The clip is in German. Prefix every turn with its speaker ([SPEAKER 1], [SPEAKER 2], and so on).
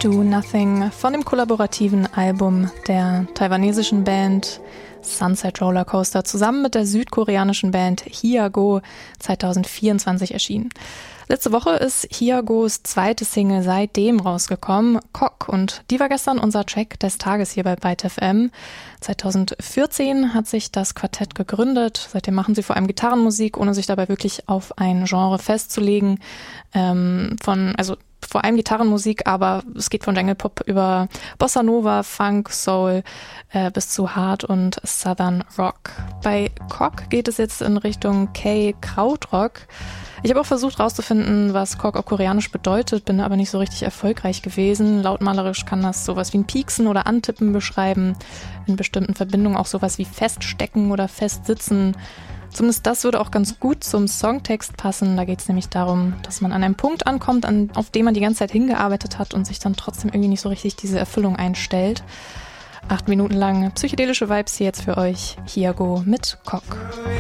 [SPEAKER 1] Do Nothing von dem kollaborativen Album der taiwanesischen Band Sunset Rollercoaster zusammen mit der südkoreanischen Band Hyago 2024 erschienen. Letzte Woche ist Hyagos zweite Single seitdem rausgekommen, Cock, und die war gestern unser Track des Tages hier bei Byte FM. 2014 hat sich das Quartett gegründet, seitdem machen sie vor allem Gitarrenmusik, ohne sich dabei wirklich auf ein Genre festzulegen, vor allem Gitarrenmusik, aber es geht von Jungle Pop über Bossa Nova, Funk, Soul bis zu Hard und Southern Rock. Bei Cock geht es jetzt in Richtung K-Krautrock. Ich habe auch versucht herauszufinden, was Cock auf Koreanisch bedeutet, bin aber nicht so richtig erfolgreich gewesen. Lautmalerisch kann das sowas wie ein Pieksen oder Antippen beschreiben, in bestimmten Verbindungen auch sowas wie Feststecken oder Festsitzen. Zumindest das würde auch ganz gut zum Songtext passen. Da geht es nämlich darum, dass man an einem Punkt ankommt, auf dem man die ganze Zeit hingearbeitet hat und sich dann trotzdem irgendwie nicht so richtig diese Erfüllung einstellt. 8 Minuten lang psychedelische Vibes hier jetzt für euch. Hyago mit Cock.